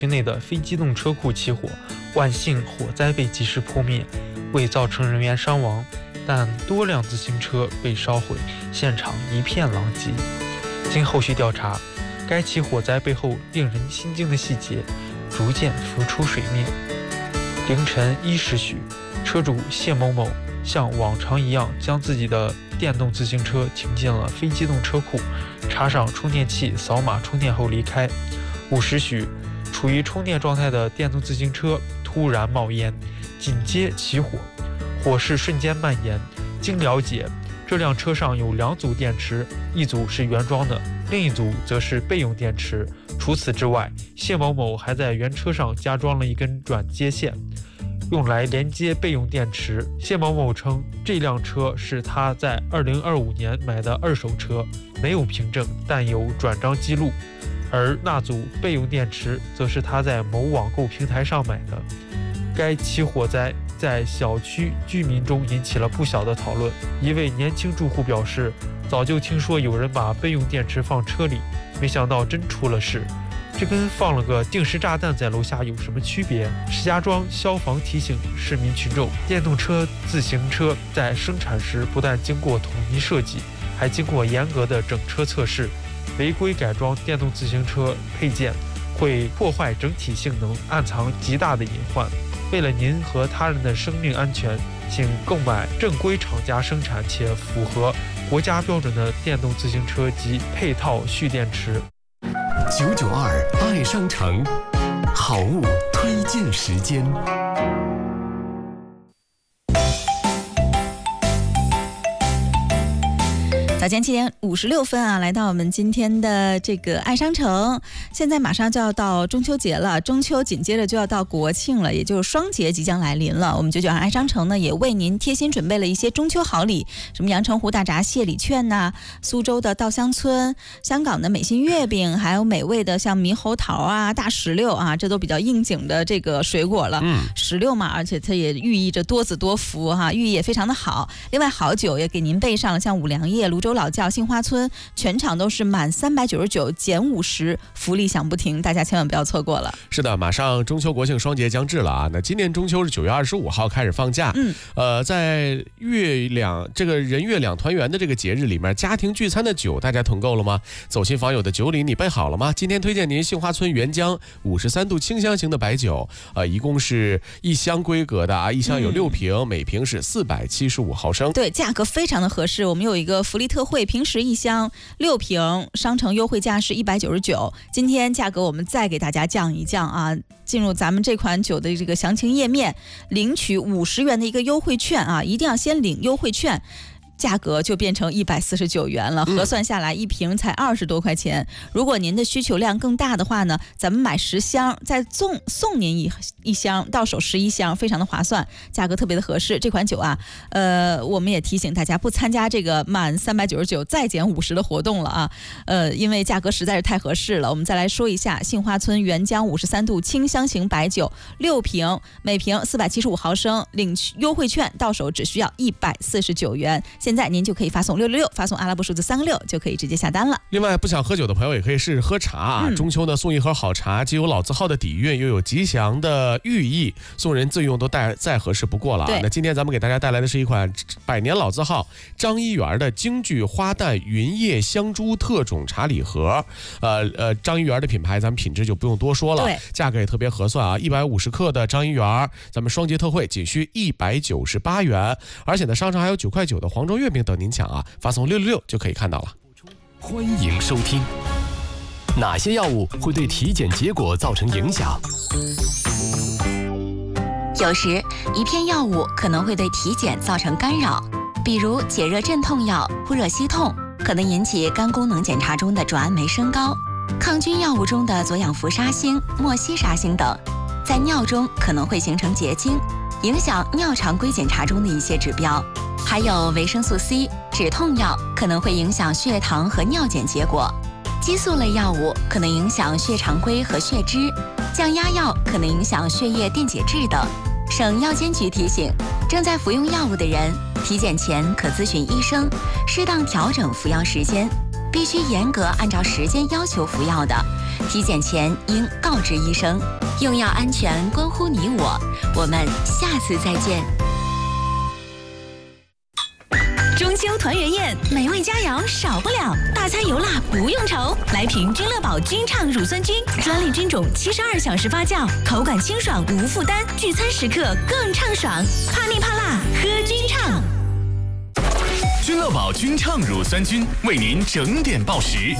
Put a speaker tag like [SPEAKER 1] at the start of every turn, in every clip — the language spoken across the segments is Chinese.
[SPEAKER 1] 区内的非机动车库起火，万幸火灾被及时扑灭，未造成人员伤亡，但多辆自行车被烧毁，现场一片狼藉。经后续调查，该起火灾背后令人心惊的细节逐渐浮出水面。凌晨1时许，车主谢某某像往常一样将自己的电动自行车停进了非机动车库，插上充电器扫码充电后离开。5时许，处于充电状态的电动自行车突然冒烟，紧接起火，火势瞬间蔓延。经了解，这辆车上有2组电池，一组是原装的，另一组则是备用电池。除此之外，谢某某还在原车上加装了一根转接线，用来连接备用电池。谢某某称，这辆车是他在2025年买的2手车，没有凭证，但有转账记录。而那组备用电池则是他在某网购平台上买的。该起火灾在小区居民中引起了不小的讨论。一位年轻住户表示，早就听说有人把备用电池放车里，没想到真出了事。这跟放了个定时炸弹在楼下有什么区别？石家庄消防提醒市民群众，电动车、自行车在生产时不但经过统一设计，还经过严格的整车测试。违规改装电动自行车配件会破坏整体性能，暗藏极大的隐患。为了您和他人的生命安全，请购买正规厂家生产且符合国家标准的电动自行车及配套蓄电池。
[SPEAKER 2] 992爱商城，好物推荐时间。
[SPEAKER 3] 早间7点56分啊，来到我们今天的这个爱商城。现在马上就要到中秋节了，中秋紧接着就要到国庆了，也就是双节即将来临了。我们992爱商城呢，也为您贴心准备了一些中秋好礼，什么阳澄湖大闸蟹礼券呐，苏州的稻香村，香港的美心月饼，还有美味的像猕猴桃啊、大石榴啊，这都比较应景的这个水果了。石榴嘛，而且它也寓意着多子多福哈，寓意也非常的好。另外好酒也给您备上了，像五粮液、泸州老窖、杏花村，全场都是满399减50，福利响不停，大家千万不要错过了。
[SPEAKER 4] 是的，马上中秋国庆双节将至了啊！那今年中秋是9月25号开始放假。在这个人月两团圆的这个节日里面，家庭聚餐的酒大家囤够了吗？走亲访友的酒礼你备好了吗？今天推荐您杏花村原浆53度清香型的白酒，一共是1箱规格的啊，1箱有6瓶，每瓶是475毫升。
[SPEAKER 3] 对，价格非常的合适。我们有一个福利特惠，平时1箱6瓶，商城优惠价是199，今天价格我们再给大家降一降啊！进入咱们这款酒的这个详情页面，领取50元的一个优惠券啊，一定要先领优惠券。价格就变成149元了，核算下来一瓶才20多块钱。如果您的需求量更大的话呢，咱们买10箱，再送您一箱，到手11箱，非常的划算，价格特别的合适。这款酒啊，我们也提醒大家不参加这个满399再减50的活动了啊，因为价格实在是太合适了。我们再来说一下，杏花村原浆53度清香型白酒6瓶，每瓶475毫升，领优惠券到手只需要149元。现在您就可以发送666，发送阿拉伯数字3个6，就可以直接下单了。
[SPEAKER 4] 另外，不想喝酒的朋友也可以试试喝茶啊！中秋呢，送一盒好茶，既有老字号的底蕴，又有吉祥的寓意，送人自用都再合适不过了啊！那今天咱们给大家带来的是一款100年老字号张一元的京剧花旦云叶香珠特种茶礼盒。张一元的品牌咱们品质就不用多说了，价格也特别合算啊！150克的张一元，咱们双节特惠仅需198元，而且呢，商场还有9块9的黄州月饼等您抢啊！发送666就可以看到了。
[SPEAKER 2] 欢迎收听。哪些药物会对体检结果造成影响？
[SPEAKER 5] 有时一片药物可能会对体检造成干扰，比如解热镇痛药扑热息痛可能引起肝功能检查中的转氨酶升高，抗菌药物中的左氧氟沙星、莫西沙星等在尿中可能会形成结晶，影响尿常规检查中的一些指标。还有维生素 C 止痛药可能会影响血糖和尿检结果，激素类药物可能影响血常规和血脂，降压药可能影响血液电解质等。省药监局提醒，正在服用药物的人，体检前可咨询医生，适当调整服药时间，必须严格按照时间要求服药的， 体检前应告知医生。用药安全关乎你我，我们下次再见。中秋团圆宴，美味佳肴少不了，大餐油辣不用愁，来瓶君乐宝君畅乳酸菌，专利菌种72小时发酵，口感清爽无负担，聚餐时刻更畅爽。怕腻怕辣，喝君畅。
[SPEAKER 6] 君乐宝君畅乳酸菌为您整点报时。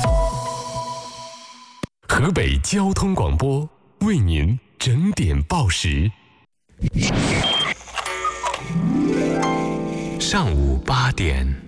[SPEAKER 2] 河北交通广播为您整点报时。
[SPEAKER 6] 上午8点。